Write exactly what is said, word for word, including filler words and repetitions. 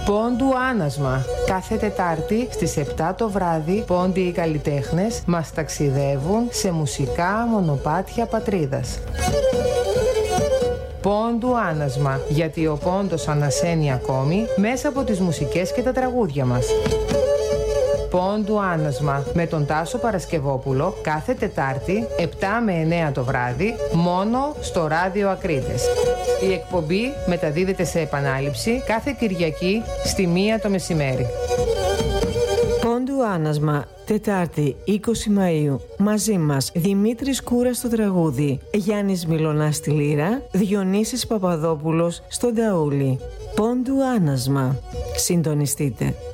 Πόντου Άνασμα. Κάθε Τετάρτη στις επτά το βράδυ, πόντοι οι καλλιτέχνες μας ταξιδεύουν σε μουσικά μονοπάτια πατρίδας. Πόντου Άνασμα, γιατί ο πόντος ανασένει ακόμη μέσα από τις μουσικές και τα τραγούδια μας. Πόντου Άνασμα με τον Τάσο Παρασκευόπουλο κάθε Τετάρτη επτά με εννέα το βράδυ μόνο στο Ράδιο Ακρίτες. Η εκπομπή μεταδίδεται σε επανάληψη κάθε Κυριακή στη μία το μεσημέρι. Πόντου Άνασμα, Τετάρτη είκοσι Μαΐου. Μαζί μας Δημήτρης Κούρας στο τραγούδι, Γιάννης Μιλωνάς στη λύρα, Διονύσης Παπαδόπουλος στο νταούλι. Πόντου Άνασμα. Συντονιστείτε.